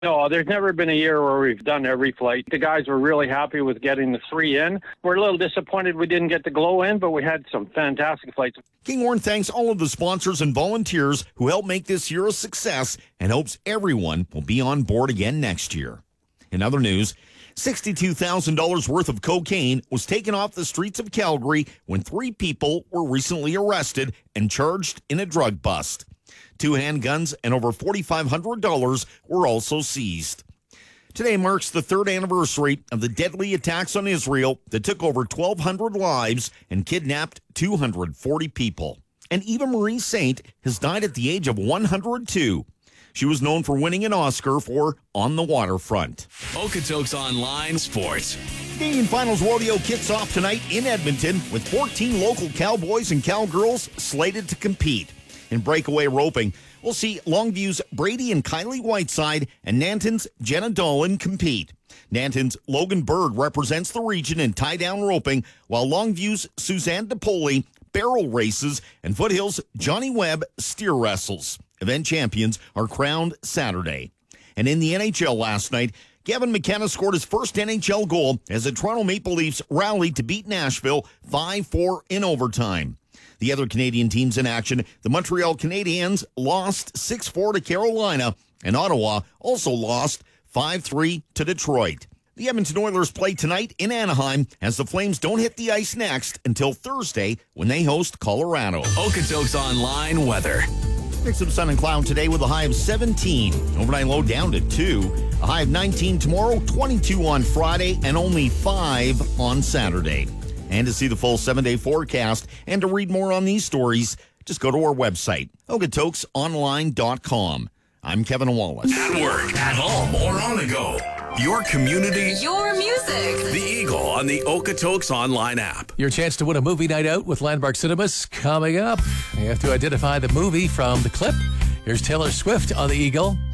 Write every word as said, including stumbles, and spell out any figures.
No, there's never been a year where we've done every flight. The guys were really happy with getting the three in. We're a little disappointed we didn't get the glow in, but we had some fantastic flights. Kinghorn thanks all of the sponsors and volunteers who helped make this year a success and hopes everyone will be on board again next year. In other news, sixty-two thousand dollars worth of cocaine was taken off the streets of Calgary when three people were recently arrested and charged in a drug bust. Two handguns and over four thousand five hundred dollars were also seized. Today marks the third anniversary of the deadly attacks on Israel that took over twelve hundred lives and kidnapped two hundred forty people. And Eva Marie Saint has died at the age of one hundred two. She was known for winning an Oscar for On the Waterfront. Okotoks Online Sports. Canadian Finals Rodeo kicks off tonight in Edmonton with fourteen local cowboys and cowgirls slated to compete. In breakaway roping, we'll see Longview's Brady and Kylie Whiteside and Nanton's Jenna Dolan compete. Nanton's Logan Bird represents the region in tie-down roping, while Longview's Suzanne DePoli barrel races and Foothill's Johnny Webb steer wrestles. Event champions are crowned Saturday. And in the N H L last night, Gavin McKenna scored his first N H L goal as the Toronto Maple Leafs rallied to beat Nashville five four in overtime. The other Canadian teams in action, the Montreal Canadiens lost six four to Carolina, and Ottawa also lost five three to Detroit. The Edmonton Oilers play tonight in Anaheim as the Flames don't hit the ice next until Thursday when they host Colorado. Okotoks Online weather. Mix of sun and cloud today with a high of seventeen. Overnight low down to two. A high of nineteen tomorrow, twenty-two on Friday, and only five on Saturday. And to see the full seven-day forecast and to read more on these stories, just go to our website, okotoks online dot com. I'm Kevin Wallace. At work, at home, or on the go. Your community, your music. The Eagle on the Okotoks Online app. Your chance to win a movie night out with Landmark Cinemas coming up. You have to identify the movie from the clip. Here's Taylor Swift on the Eagle.